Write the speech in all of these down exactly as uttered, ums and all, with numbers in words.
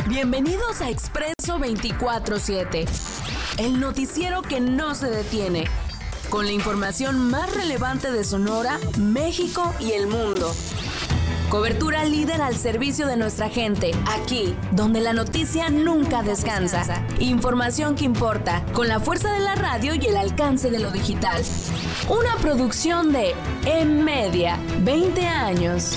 Bienvenidos a Expreso veinticuatro siete, el noticiero que no se detiene, con la información más relevante de Sonora, México y el mundo. Cobertura líder al servicio de nuestra gente, aquí, donde la noticia nunca descansa. Información que importa, con la fuerza de la radio y el alcance de lo digital. Una producción de M-Media, veinte años.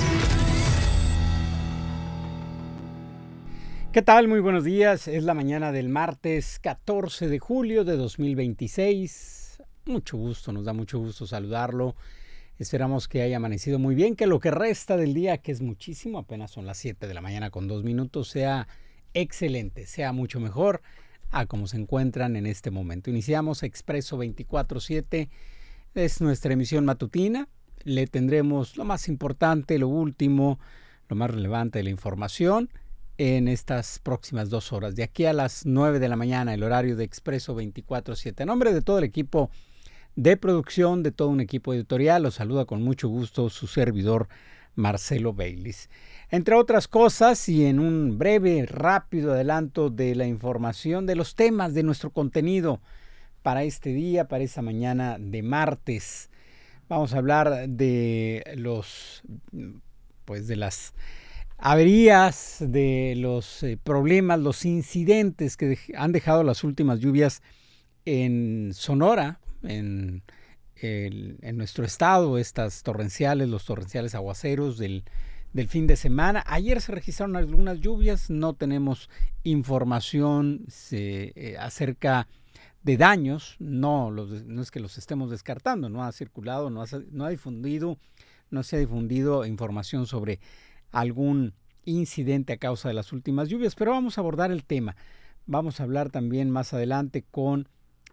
¿Qué tal? Muy buenos días. Es la mañana del martes catorce de julio de dos mil veintiséis. Mucho gusto, nos da mucho gusto saludarlo. Esperamos que haya amanecido muy bien, que lo que resta del día, que es muchísimo, apenas son las siete de la mañana con dos minutos, sea excelente, sea mucho mejor a como se encuentran en este momento. Iniciamos Expreso veinticuatro siete, es nuestra emisión matutina. Le tendremos lo más importante, lo último, lo más relevante de la información en estas próximas dos horas. De aquí a las nueve de la mañana, el horario de Expreso veinticuatro siete. En nombre de todo el equipo de producción, de todo un equipo editorial, los saluda con mucho gusto su servidor Marcelo Baylis. Entre otras cosas, y en un breve, rápido adelanto de la información, de los temas de nuestro contenido para este día, para esta mañana de martes, vamos a hablar de los, pues de las averías, de los eh, problemas, los incidentes que de- han dejado las últimas lluvias en Sonora, En, el, en nuestro estado, estas torrenciales, los torrenciales aguaceros del, del fin de semana. Ayer se registraron algunas lluvias, no tenemos información se, eh, acerca de daños, no, los, no es que los estemos descartando, no ha circulado, no ha, no ha difundido, no se ha difundido información sobre algún incidente a causa de las últimas lluvias, pero vamos a abordar el tema. Vamos a hablar también más adelante con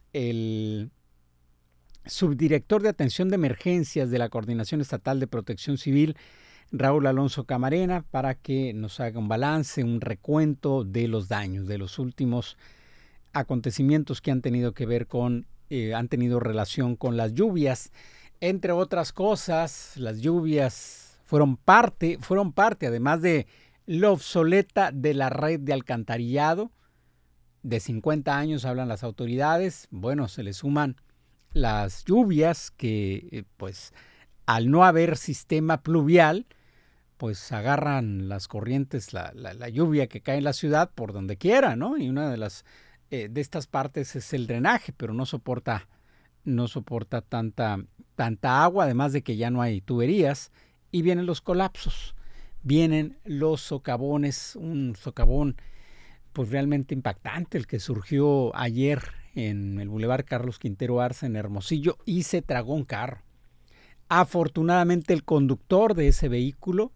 el subdirector de Atención de Emergencias de la Coordinación Estatal de Protección Civil, Raúl Alonso Camarena, para que nos haga un balance, un recuento de los daños, de los últimos acontecimientos que han tenido que ver con, eh, han tenido relación con las lluvias. Entre otras cosas, las lluvias fueron parte, fueron parte, además de lo obsoleta de la red de alcantarillado. De cincuenta años hablan las autoridades. Bueno, se le suman las lluvias que, eh, pues, al no haber sistema pluvial, pues agarran las corrientes, la, la, la lluvia que cae en la ciudad por donde quiera, ¿no? Y una de las eh, de estas partes es el drenaje, pero no soporta, no soporta tanta, tanta agua, además de que ya no hay tuberías, y vienen los colapsos, vienen los socavones, un socavón pues realmente impactante, el que surgió ayer en el Boulevard Carlos Quintero Arza en Hermosillo, y se tragó un carro. Afortunadamente el conductor de ese vehículo,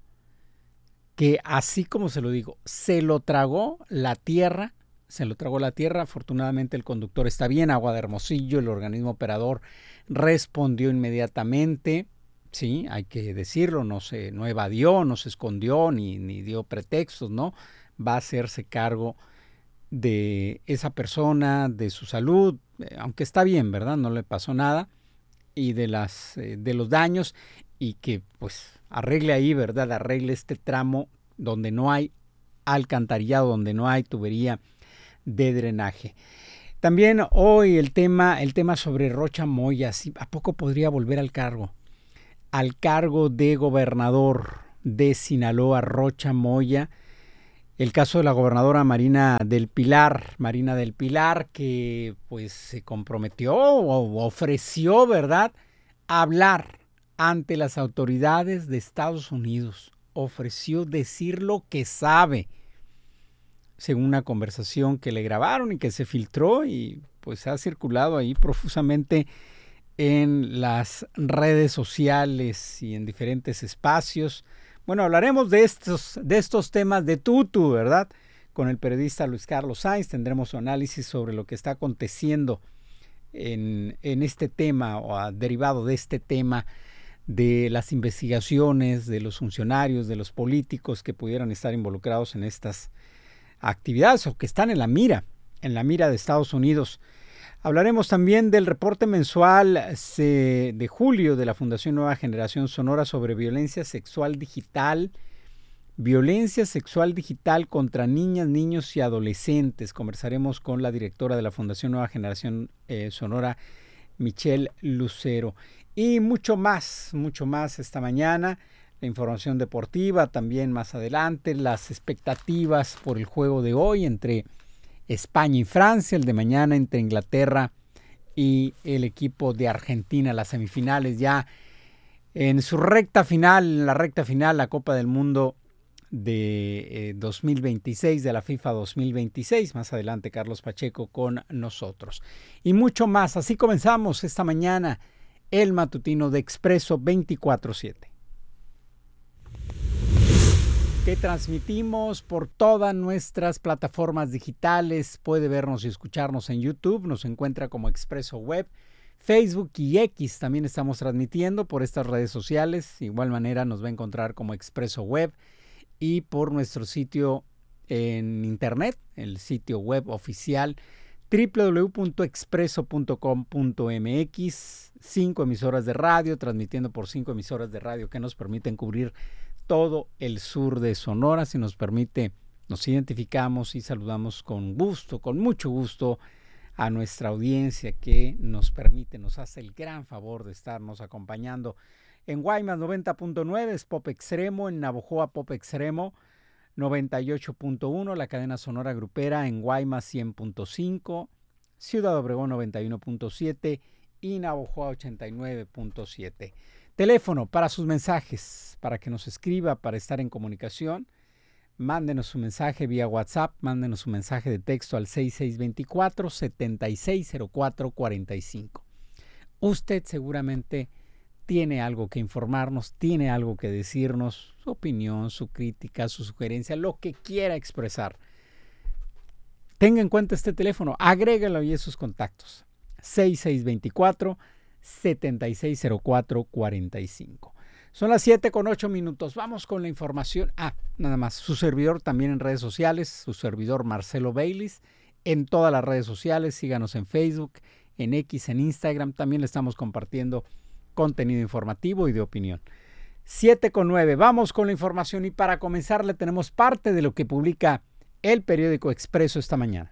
que así como se lo digo, se lo tragó la tierra, se lo tragó la tierra, afortunadamente el conductor está bien. Agua de Hermosillo, el organismo operador, respondió inmediatamente, sí, hay que decirlo, no se no evadió, no se escondió, ni, ni dio pretextos, ¿no? Va a hacerse cargo de esa persona, de su salud, eh, aunque está bien, ¿verdad? No le pasó nada, y de las eh, de los daños, y que pues arregle ahí, ¿verdad? Arregle este tramo donde no hay alcantarillado, donde no hay tubería de drenaje. También hoy el tema, el tema sobre Rocha Moya, ¿sí? ¿A poco podría volver al cargo? Al cargo de gobernador de Sinaloa, Rocha Moya. El caso de la gobernadora Marina del Pilar, Marina del Pilar, que pues se comprometió o ofreció, ¿verdad?, hablar ante las autoridades de Estados Unidos. Ofreció decir lo que sabe, según una conversación que le grabaron y que se filtró y pues ha circulado ahí profusamente en las redes sociales y en diferentes espacios. Bueno, hablaremos de estos, de estos temas de tutu, ¿verdad? Con el periodista Luis Carlos Sainz tendremos su análisis sobre lo que está aconteciendo en, en este tema o a, derivado de este tema de las investigaciones de los funcionarios, de los políticos que pudieran estar involucrados en estas actividades o que están en la mira, en la mira de Estados Unidos. Hablaremos también del reporte mensual de julio de la Fundación Nueva Generación Sonora sobre violencia sexual digital, violencia sexual digital contra niñas, niños y adolescentes. Conversaremos con la directora de la Fundación Nueva Generación eh, Sonora, Michelle Lucero. Y mucho más, mucho más esta mañana. La información deportiva también más adelante. Las expectativas por el juego de hoy entre España y Francia. El de mañana entre Inglaterra y el equipo de Argentina. Las semifinales ya en su recta final, en la recta final, la Copa del Mundo de eh, dos mil veintiséis, de la FIFA dos mil veintiséis. Más adelante Carlos Pacheco con nosotros. Y mucho más. Así comenzamos esta mañana el matutino de Expreso veinticuatro siete. Que transmitimos por todas nuestras plataformas digitales. Puede vernos y escucharnos en YouTube. Nos encuentra como Expreso Web. Facebook y X también estamos transmitiendo por estas redes sociales. De igual manera nos va a encontrar como Expreso Web. Y por nuestro sitio en internet, el sitio web oficial doble u doble u doble u punto expreso punto com punto m x. Cinco emisoras de radio, transmitiendo por cinco emisoras de radio que nos permiten cubrir todo el sur de Sonora. Si nos permite, nos identificamos y saludamos con gusto, con mucho gusto a nuestra audiencia que nos permite, nos hace el gran favor de estarnos acompañando. En Guaymas noventa punto nueve es Pop Extremo, en Navojoa Pop Extremo noventa y ocho punto uno, la cadena sonora grupera en Guaymas cien punto cinco, Ciudad Obregón noventa y uno punto siete y Navojoa ochenta y nueve punto siete. Teléfono para sus mensajes, para que nos escriba, para estar en comunicación. Mándenos su mensaje vía WhatsApp, mándenos su mensaje de texto al seis seis dos cuatro, siete seis cero cuatro cuatro cinco. Usted seguramente tiene algo que informarnos, tiene algo que decirnos, su opinión, su crítica, su sugerencia, lo que quiera expresar. Tenga en cuenta este teléfono, agrégalo ahí a sus contactos. seis seis dos cuatro, siete seis cero cuatro cuatro cinco. Son las siete con ocho minutos. Vamos con la información. Ah, nada más. Su servidor también en redes sociales, su servidor Marcelo Baylis, en todas las redes sociales. Síganos en Facebook, en X, en Instagram. También le estamos compartiendo contenido informativo y de opinión. siete con nueve. Vamos con la información y para comenzar le tenemos parte de lo que publica el periódico Expreso esta mañana.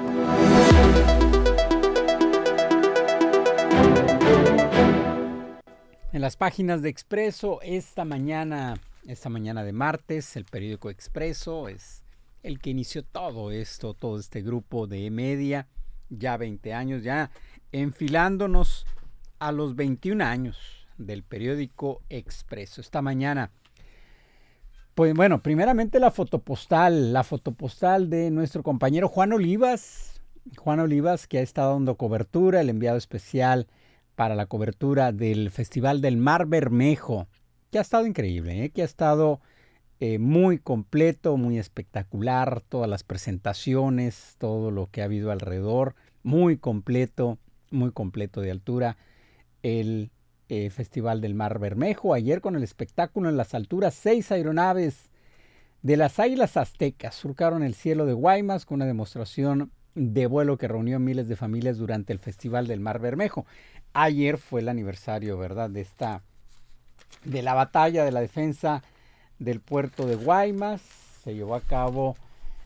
En las páginas de Expreso esta mañana, esta mañana de martes, el periódico Expreso es el que inició todo esto, todo este grupo de media, ya veinte años, ya enfilándonos a los veintiún años del periódico Expreso. Esta mañana, pues bueno, primeramente la fotopostal, la fotopostal de nuestro compañero Juan Olivas, Juan Olivas que ha estado dando cobertura, el enviado especial para la cobertura del Festival del Mar Bermejo, que ha estado increíble, ¿eh? que ha estado eh, muy completo, muy espectacular, todas las presentaciones, todo lo que ha habido alrededor, muy completo, muy completo de altura, el eh, Festival del Mar Bermejo. Ayer con el espectáculo en las alturas, seis aeronaves de las Águilas Aztecas surcaron el cielo de Guaymas con una demostración de vuelo que reunió miles de familias durante el Festival del Mar Bermejo. Ayer fue el aniversario, ¿verdad?, de esta, de la batalla de la defensa del puerto de Guaymas. Se llevó a cabo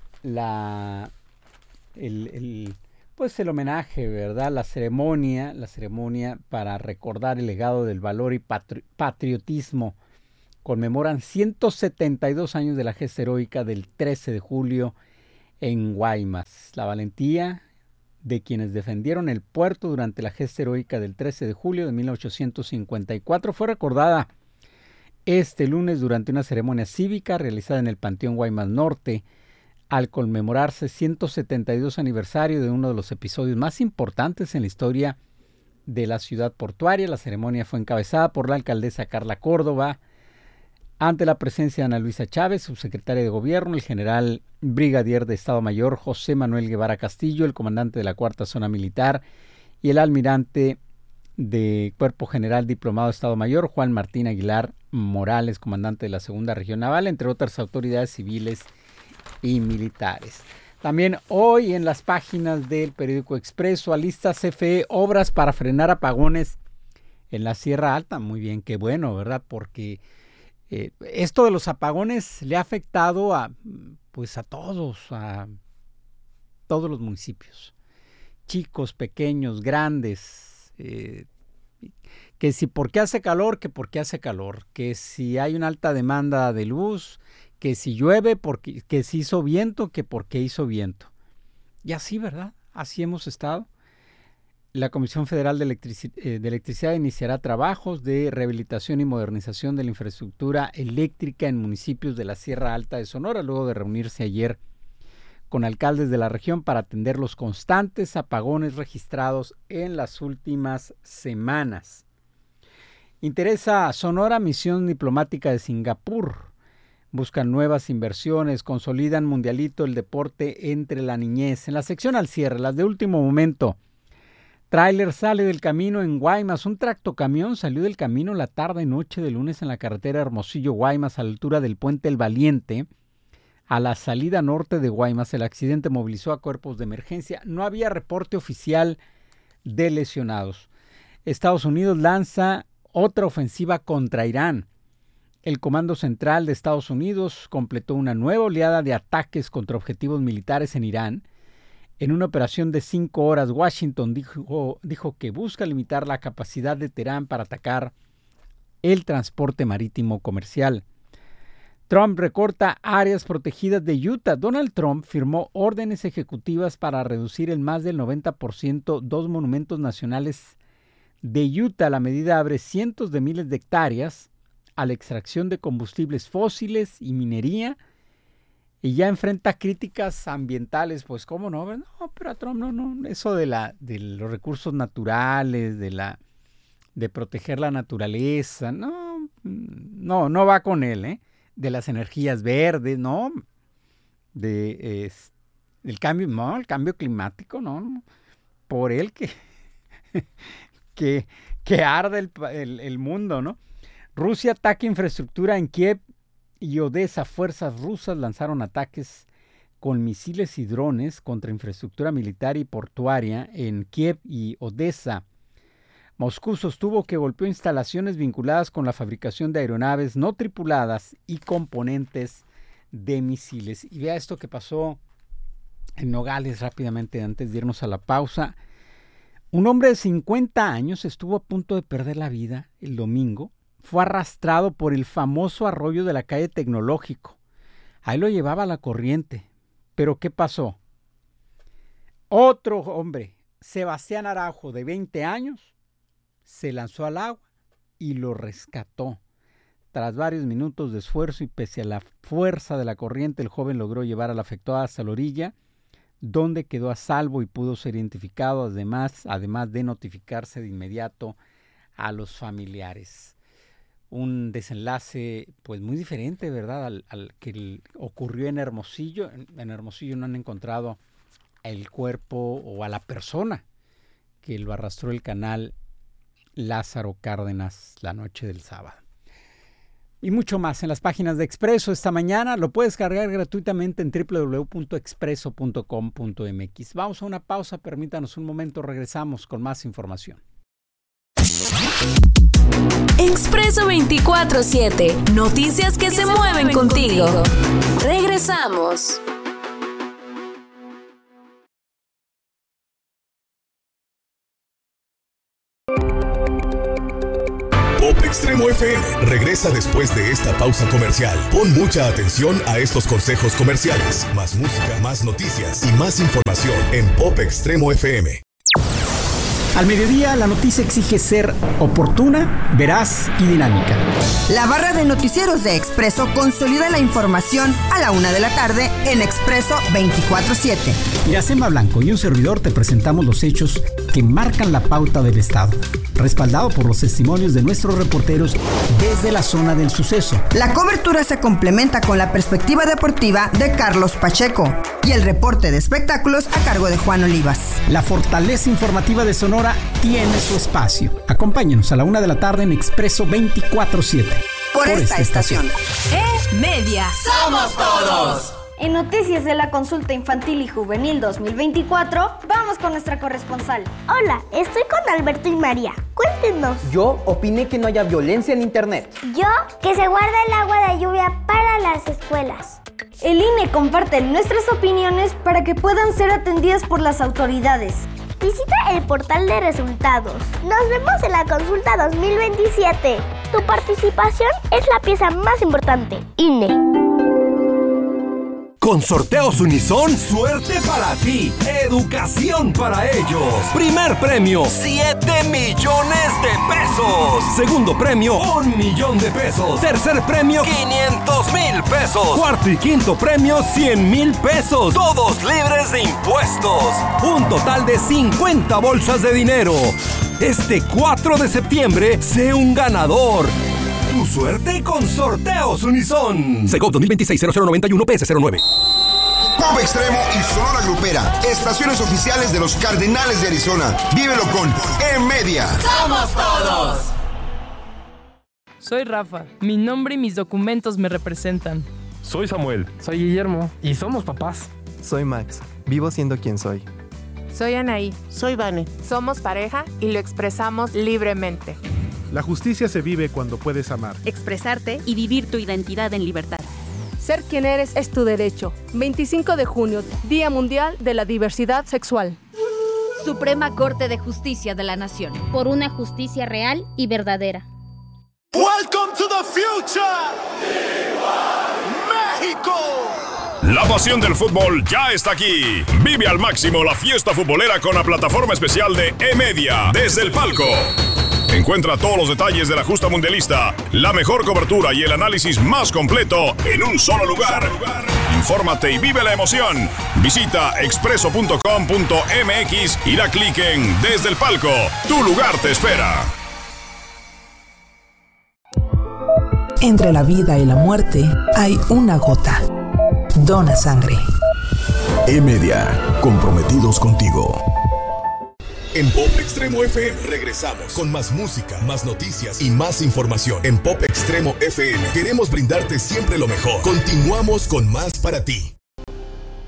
la, el, el, pues el homenaje, ¿verdad?, la ceremonia, la ceremonia para recordar el legado del valor y patri- patriotismo. Conmemoran ciento setenta y dos años de la gesta heroica del trece de julio en Guaymas. La valentía de quienes defendieron el puerto durante la gesta heroica del trece de julio de mil ochocientos cincuenta y cuatro fue recordada este lunes durante una ceremonia cívica realizada en el Panteón Guaymas Norte al conmemorarse ciento setenta y dos aniversario de uno de los episodios más importantes en la historia de la ciudad portuaria. La ceremonia fue encabezada por la alcaldesa Carla Córdoba, ante la presencia de Ana Luisa Chávez, subsecretaria de Gobierno, el general brigadier de Estado Mayor José Manuel Guevara Castillo, el comandante de la Cuarta Zona Militar y el almirante de Cuerpo General Diplomado de Estado Mayor Juan Martín Aguilar Morales, comandante de la Segunda Región Naval, entre otras autoridades civiles y militares. También hoy en las páginas del periódico Expreso, alista C F E obras para frenar apagones en la Sierra Alta. Muy bien, qué bueno, ¿verdad? Porque Eh, esto de los apagones le ha afectado a, pues a todos, a todos los municipios, chicos, pequeños, grandes, eh, que si porque hace calor, que porque hace calor, que si hay una alta demanda de luz, que si llueve, porque, que si hizo viento, que porque hizo viento. Y así, ¿verdad? Así hemos estado. La Comisión Federal de, Electrici- eh, de Electricidad iniciará trabajos de rehabilitación y modernización de la infraestructura eléctrica en municipios de la Sierra Alta de Sonora, luego de reunirse ayer con alcaldes de la región para atender los constantes apagones registrados en las últimas semanas. Interesa a Sonora misión diplomática de Singapur. Buscan nuevas inversiones, consolidan mundialito el deporte entre la niñez. En la sección al cierre, las de último momento. Tráiler sale del camino en Guaymas. Un tractocamión salió del camino la tarde y noche de lunes en la carretera Hermosillo-Guaymas a la altura del puente El Valiente. A la salida norte de Guaymas, el accidente movilizó a cuerpos de emergencia. No había reporte oficial de lesionados. Estados Unidos lanza otra ofensiva contra Irán. El Comando Central de Estados Unidos completó una nueva oleada de ataques contra objetivos militares en Irán. En una operación de cinco horas, Washington dijo, dijo que busca limitar la capacidad de Teherán para atacar el transporte marítimo comercial. Trump recorta áreas protegidas de Utah. Donald Trump firmó órdenes ejecutivas para reducir en más del noventa por ciento dos monumentos nacionales de Utah. La medida abre cientos de miles de hectáreas a la extracción de combustibles fósiles y minería, y ya enfrenta críticas ambientales. Pues cómo no, no, pero a Trump no, no, eso de la de los recursos naturales, de la de proteger la naturaleza, no, no, no va con él, ¿eh? De las energías verdes, no, de eh, el cambio, no, el cambio climático, no, por él que que, que arde el, el, el mundo, ¿no? Rusia ataca infraestructura en Kiev y Odessa. Fuerzas rusas lanzaron ataques con misiles y drones contra infraestructura militar y portuaria en Kiev y Odessa. Moscú sostuvo que golpeó instalaciones vinculadas con la fabricación de aeronaves no tripuladas y componentes de misiles. Y vea esto que pasó en Nogales rápidamente antes de irnos a la pausa. Un hombre de cincuenta años estuvo a punto de perder la vida el domingo. Fue arrastrado por el famoso arroyo de la calle Tecnológico. Ahí lo llevaba la corriente. ¿Pero qué pasó? Otro hombre, Sebastián Araujo, de veinte años, se lanzó al agua y lo rescató. Tras varios minutos de esfuerzo y pese a la fuerza de la corriente, el joven logró llevar al afectado hasta la orilla, donde quedó a salvo y pudo ser identificado, además, además de notificarse de inmediato a los familiares. Un desenlace pues muy diferente, ¿verdad?, al, al que el, ocurrió en Hermosillo. En, en Hermosillo no han encontrado el cuerpo o a la persona que lo arrastró el canal Lázaro Cárdenas la noche del sábado. Y mucho más en las páginas de Expreso esta mañana. Lo puedes cargar gratuitamente en doble u doble u doble u punto expreso punto com punto m x. Vamos a una pausa, permítanos un momento, regresamos con más información. Expreso veinticuatro siete. Noticias que, que se, se mueven, mueven contigo. contigo. Regresamos. Pop Extremo F M regresa después de esta pausa comercial. Pon mucha atención a estos consejos comerciales. Más música, más noticias y más información en Pop Extremo F M. Al mediodía, la noticia exige ser oportuna, veraz y dinámica. La barra de noticieros de Expreso consolida la información a la una de la tarde en Expreso veinticuatro siete. Iracema Blanco y un servidor te presentamos los hechos que marcan la pauta del Estado, respaldado por los testimonios de nuestros reporteros desde la zona del suceso. La cobertura se complementa con la perspectiva deportiva de Carlos Pacheco y el reporte de espectáculos a cargo de Juan Olivas. La fortaleza informativa de Sonora tiene su espacio. Acompáñenos a la una de la tarde en Expreso veinticuatro siete. Por, por esta, esta estación. estación. E-Media. ¡Somos todos! En noticias de la Consulta Infantil y Juvenil dos mil veinticuatro, vamos con nuestra corresponsal. Hola, estoy con Alberto y María. Cuéntenos. Yo opiné que no haya violencia en internet. Yo, que se guarda el agua de lluvia para las escuelas. El I N E comparte nuestras opiniones para que puedan ser atendidas por las autoridades. Visita el portal de resultados. Nos vemos en la Consulta dos mil veintisiete. Tu participación es la pieza más importante. I N E. Con Sorteos Unison, suerte para ti, educación para ellos. Primer premio, siete millones de pesos. Segundo premio, un millón de pesos. Tercer premio, quinientos mil pesos. Cuarto y quinto premio, cien mil pesos. Todos libres de impuestos. Un total de cincuenta bolsas de dinero. Este cuatro de septiembre, sé un ganador. Tu suerte con Sorteos Unison. Segov dos mil veintiséis cero cero noventa y uno P S cero nueve. Pop Extremo y Sonora Grupera, estaciones oficiales de los Cardenales de Arizona. Vívelo con E-Media. ¡Somos todos! Soy Rafa. Mi nombre y mis documentos me representan. Soy Samuel. Soy Guillermo. Y somos papás. Soy Max. Vivo siendo quien soy. Soy Anaí. Soy Vane. Somos pareja y lo expresamos libremente. La justicia se vive cuando puedes amar, expresarte y vivir tu identidad en libertad. Ser quien eres es tu derecho. veinticinco de junio, Día Mundial de la Diversidad Sexual. Suprema Corte de Justicia de la Nación. Por una justicia real y verdadera. Welcome to the future. México. La pasión del fútbol ya está aquí. Vive al máximo la fiesta futbolera con la plataforma especial de E-Media desde el palco. Encuentra todos los detalles de la justa mundialista, la mejor cobertura y el análisis más completo en un solo lugar. Infórmate y vive la emoción. Visita expreso punto com punto m x y da clic en Desde el Palco. Tu lugar te espera. Entre la vida y la muerte hay una gota. Dona sangre. E-Media, comprometidos contigo. En Pop Extremo F M regresamos con más música, más noticias y más información. En Pop Extremo F M queremos brindarte siempre lo mejor. Continuamos con más para ti.